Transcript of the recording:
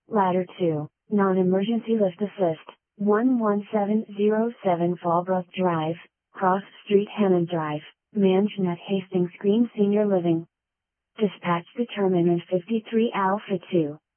Ladder 2, Non-Emergency Lift Assist, 11707 Fallbrook Drive, Cross Street Hammond Drive, Mansionette Hastings Green Senior Living. Dispatch determinant 53 Alpha 2.